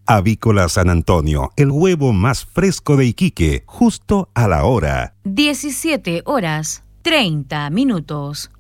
Avícola San Antonio, el huevo más fresco de Iquique, justo a la hora. 17:30.